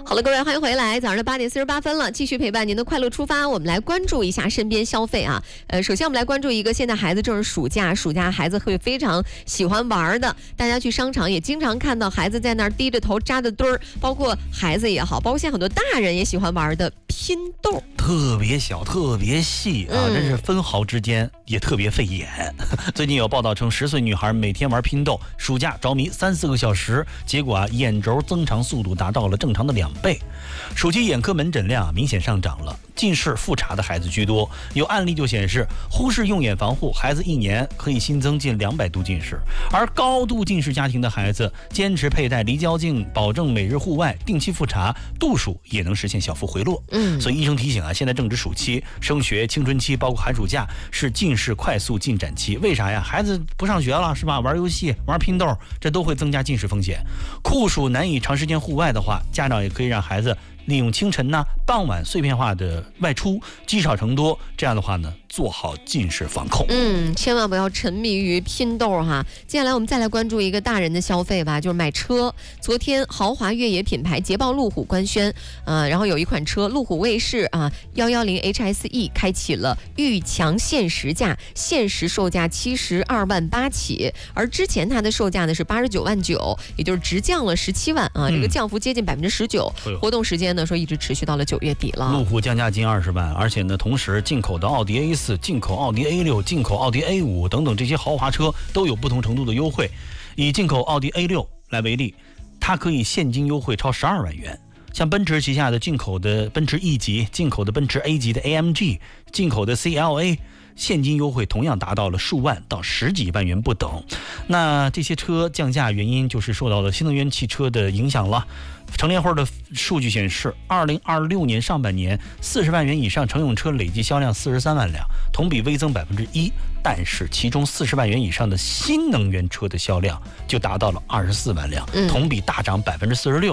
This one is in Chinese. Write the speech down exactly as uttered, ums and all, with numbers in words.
好了，各位，欢迎回来。早上的八点四十八分了，继续陪伴您的快乐出发。我们来关注一下身边消费啊。呃，首先我们来关注一个，现在孩子正是暑假，暑假孩子会非常喜欢玩的。大家去商场也经常看到孩子在那儿低着头扎着堆儿，包括孩子也好，包括现在很多大人也喜欢玩的拼豆， 特别小，特别细啊，真是分毫之间也特别费眼。最近有报道称，十岁女孩每天玩拼豆，暑假着迷三四个小时，结果啊，眼轴增长速度达到了正常的两倍。暑期眼科门诊量明显上涨了，近视复查的孩子居多。有案例就显示，忽视用眼防护，孩子一年可以新增近两百度近视。而高度近视家庭的孩子坚持佩戴离焦镜，保证每日户外定期复查，度数也能实现小幅回落。嗯，所以医生提醒啊，现在正值暑期，升学、青春期，包括寒暑假是近视快速进展期。为啥呀？孩子不上学了是吧？玩游戏、玩拼豆，这都会增加近视风险。酷暑难以长时间户外的话，家长也可以让孩子利用清晨呢、傍晚碎片化的外出，积少成多。这样的话呢，做好近视防控。 嗯，千万不要沉迷于拼豆哈。接下来我们再来关注一个大人的消费吧，就是买车。昨天豪华越野品牌捷豹路虎官宣，呃，然后有一款车路虎卫士啊一一零 H S E 开启了豫强限时价，限时售价七十二万八起，而之前它的售价呢是八十九万九，也就是直降了十七万啊，嗯、这个降幅接近百分之十九。活动时间呢说一直持续到了九月底了。 路虎降价近二十万，而且呢，同时进口的奥迪 A 四、进口奥迪 A 六、进口奥迪 A 五等等这些豪华车都有不同程度的优惠。以进口奥迪 A 六来为例，它可以现金优惠超十二万元。像奔驰旗下的进口的奔驰 E 级、进口的奔驰 A 级的 A M G、进口的 C L A， 现金优惠同样达到了数万到十几万元不等。那这些车降价原因就是受到了新能源汽车的影响了。乘联会的数据显示，二零二六年上半年四十万元以上乘用车累计销量四十三万辆，同比微增百分之一。但是其中四十万元以上的新能源车的销量就达到了二十四万辆，同比大涨百分之四十六。